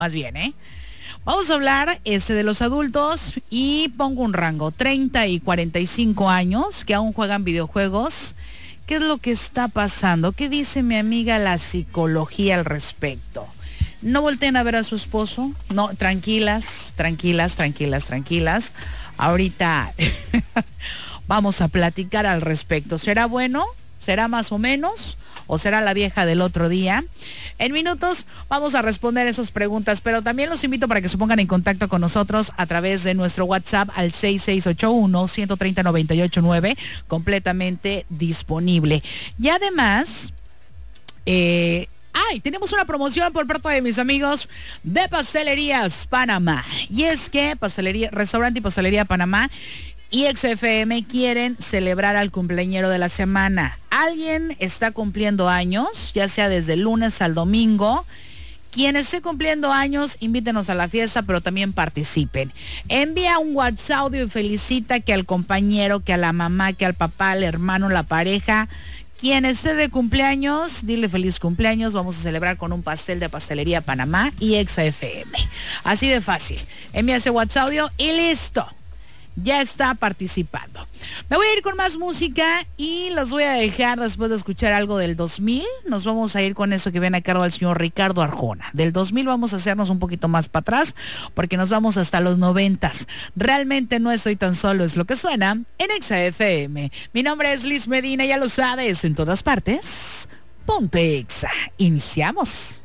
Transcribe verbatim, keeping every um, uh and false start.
Más bien, ¿eh? Vamos a hablar este, de los adultos y pongo un rango, treinta y cuarenta y cinco años, que aún juegan videojuegos. ¿Qué es lo que está pasando? ¿Qué dice mi amiga la psicología al respecto? No volteen a ver a su esposo. No, tranquilas, tranquilas, tranquilas, tranquilas. Ahorita vamos a platicar al respecto. ¿Será bueno? ¿Será más o menos? ¿O será la vieja del otro día? En minutos vamos a responder esas preguntas, pero también los invito para que se pongan en contacto con nosotros a través de nuestro WhatsApp al seis seis ocho uno, uno tres cero, nueve ocho nueve, completamente disponible. Y además, eh, ¡ay! Tenemos una promoción por parte de mis amigos de Pastelerías Panamá. Y es que Pastelería, Restaurante y Pastelería Panamá y X F M quieren celebrar al cumpleañero de la semana. Alguien está cumpliendo años, ya sea desde el lunes al domingo. Quien esté cumpliendo años, invítenos a la fiesta, pero también participen. Envía un WhatsApp audio y felicita que al compañero, que a la mamá, que al papá, al hermano, la pareja. Quien esté de cumpleaños, dile feliz cumpleaños. Vamos a celebrar con un pastel de Pastelería Panamá y X F M. Así de fácil. Envía ese WhatsApp audio y listo. Ya está participando. Me voy a ir con más música y los voy a dejar después de escuchar algo del dos mil. Nos vamos a ir con eso que viene a cargo del señor Ricardo Arjona. Del dos mil vamos a hacernos un poquito más para atrás porque nos vamos hasta los noventas. Realmente no estoy tan solo, es lo que suena en X F M. Mi nombre es Liz Medina, ya lo sabes, en todas partes. Ponte Exa. Iniciamos.